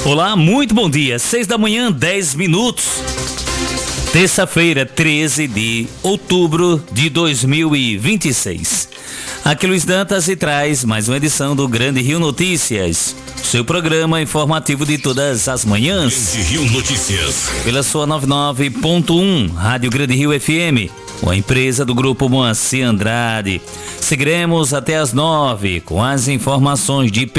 Olá, muito bom dia. 6 da manhã, 10 minutos. Terça-feira, 13 de outubro de 2026. Aqui Luiz Dantas e traz mais uma edição do Grande Rio Notícias, seu programa informativo de todas as manhãs. Grande Rio Notícias. Pela sua 99.1, Rádio Grande Rio FM, uma empresa do Grupo Moacir Andrade. Seguiremos até as 9 com as informações de